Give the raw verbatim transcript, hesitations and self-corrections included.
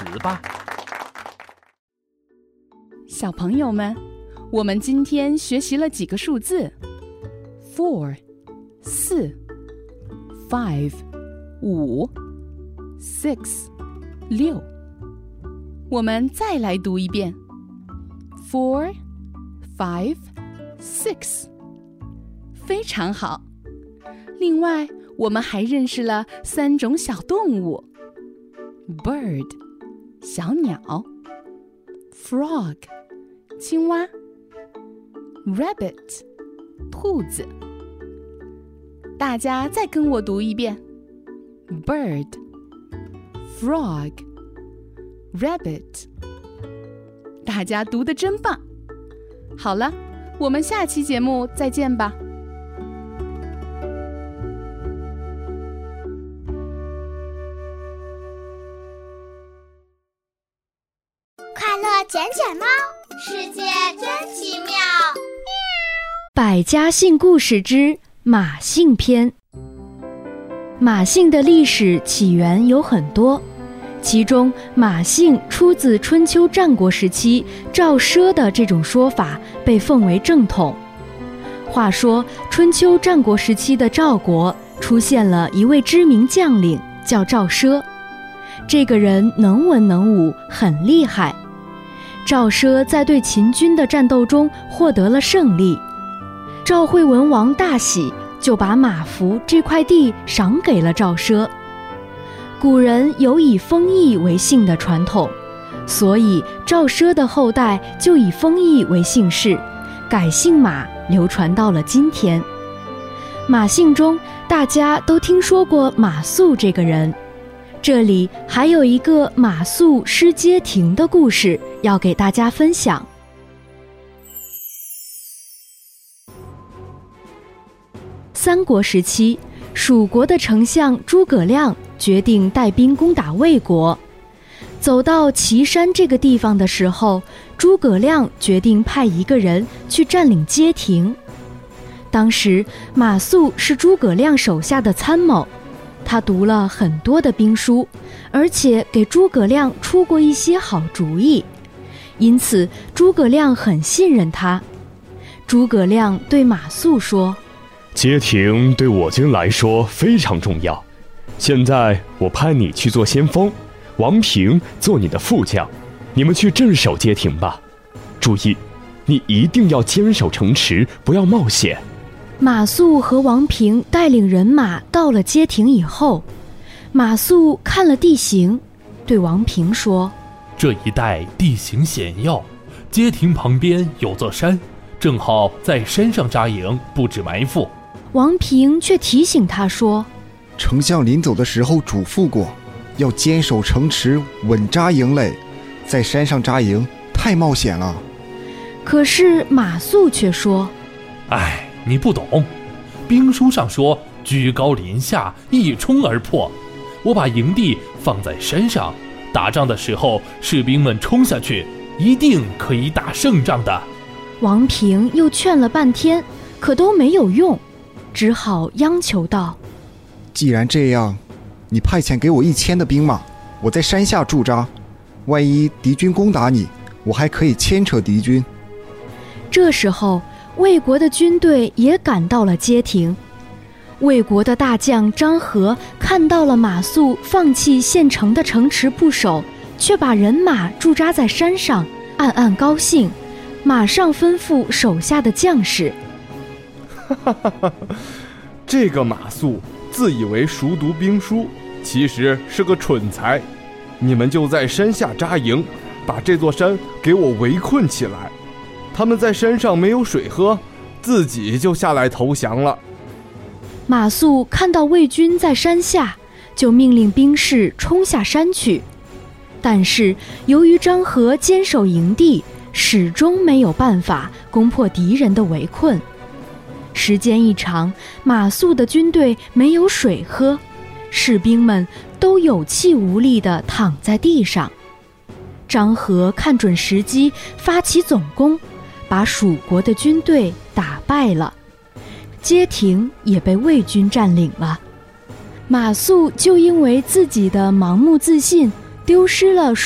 吧。 小朋友们，我们今天学习了几个数字 four 四 five 五 six 六。我们再来读一遍 four five six， 非常好。另外我们还认识了三种小动物 bird 小鸟， frog 青蛙， rabbit 兔子。大家再跟我读一遍 bird frog rabbit。 大家读得真棒。好了，我们下期节目再见吧。 快乐捡捡猫，世界真奇妙。 百家姓故事之马姓篇。马姓的历史起源有很多，其中马姓出自春秋战国时期赵奢的这种说法被奉为正统。话说春秋战国时期的赵国出现了一位知名将领，叫赵奢。这个人能文能武，很厉害。赵奢在对秦军的战斗中获得了胜利，赵惠文王大喜，就把马服这块地赏给了赵奢。古人有以封邑为姓的传统，所以赵奢的后代就以封邑为姓氏，改姓马，流传到了今天。马姓中大家都听说过马谡这个人，这里还有一个马谡失街亭的故事要给大家分享。三国时期，蜀国的丞相诸葛亮决定带兵攻打魏国。走到岐山这个地方的时候，诸葛亮决定派一个人去占领街亭。当时马谡是诸葛亮手下的参谋，他读了很多的兵书，而且给诸葛亮出过一些好主意，因此诸葛亮很信任他。诸葛亮对马谡说： 街亭对我军来说非常重要，现在我派你去做先锋，王平做你的副将，你们去镇守街亭吧。注意，你一定要坚守城池，不要冒险。 马谡和王平带领人马到了街亭以后，马谡看了地形，对王平说： 这一带地形险要，街亭旁边有座山，正好在山上扎营，布置埋伏。 王平却提醒他说： 丞相临走的时候嘱咐过，要坚守城池，稳扎营垒，在山上扎营太冒险了。 可是马谡却说： 哎，你不懂，兵书上说居高临下，一冲而破，我把营地放在山上，打仗的时候士兵们冲下去，一定可以打胜仗的。 王平又劝了半天，可都没有用，只好央求道： 既然这样，你派遣给我一千的兵马，我在山下驻扎，万一敌军攻打你，我还可以牵扯敌军。 这时候魏国的军队也赶到了街亭。魏国的大将张合看到了马谡放弃县城的城池不守，却把人马驻扎在山上，暗暗高兴，马上吩咐手下的将士： 这个马谡自以为熟读兵书，其实是个蠢材。你们就在山下扎营，把这座山给我围困起来。他们在山上没有水喝，自己就下来投降了。 马谡看到魏军在山下，就命令兵士冲下山去。但是由于张合坚守营地，始终没有办法攻破敌人的围困。时间一长，马谡的军队没有水喝，士兵们都有气无力地躺在地上。张合看准时机，发起总攻，把蜀国的军队打败了，街亭也被魏军占领了。马谡就因为自己的盲目自信，丢失了